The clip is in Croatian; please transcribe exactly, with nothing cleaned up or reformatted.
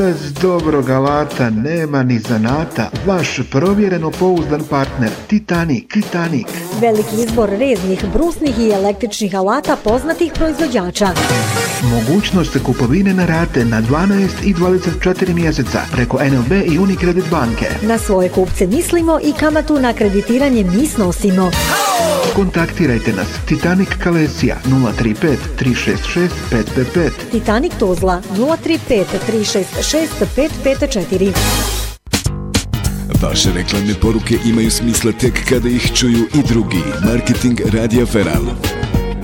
Bez dobrog alata nema ni zanata. Vaš provjereno pouzdan partner Titanic. Titanic. Veliki izbor reznih, brusnih i električnih alata poznatih proizvođača. Mogućnost kupovine na rate na dvanaest i dvadeset četiri mjeseca preko N L B i Unicredit banke. Na svoje kupce mislimo i kamatu na kreditiranje mi snosimo. Kontaktirajte nas Titanic Kalesija nula tri pet tri šest šest pet pet pet. Titanic Tuzla nula tri pet tri šest šest pet pet četiri. Vaše reklamne poruke imaju smisla tek kada ih čuju i drugi. Marketing Radija Feral.